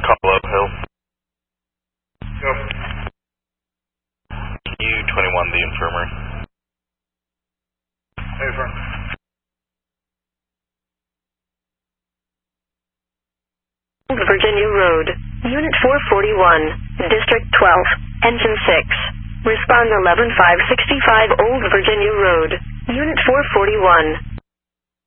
Call Oak Hill. Go. U-21, the infirmary. Hey, firm. Virginia Road, Unit 441, District 12, Engine 6. Respond 11565 Old Virginia Road, Unit 441.